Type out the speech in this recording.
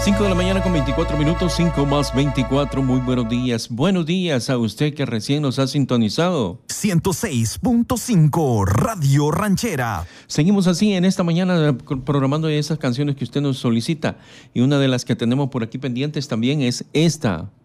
5 de la mañana con 24 minutos, 5 más 24. Muy buenos días. Buenos días a usted que recién nos ha sintonizado. 106.5 Radio Ranchera. Seguimos así en esta mañana programando esas canciones que usted nos solicita. Y una de las que tenemos por aquí pendientes también es esta.